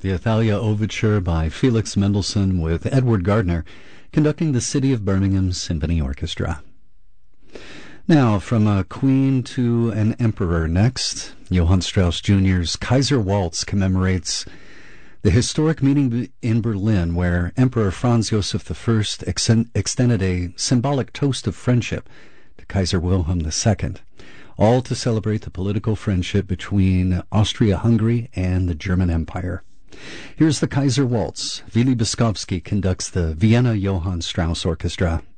the Athalia Overture by Felix Mendelssohn with Edward Gardner conducting the City of Birmingham Symphony Orchestra. Now, from a queen to an emperor next, Johann Strauss Jr.'s Kaiser Waltz commemorates the historic meeting in Berlin where Emperor Franz Joseph I extended a symbolic toast of friendship to Kaiser Wilhelm II, all to celebrate the political friendship between Austria-Hungary and the German Empire. Here's the Kaiser Waltz. Willy Beskowski conducts the Vienna Johann Strauss Orchestra.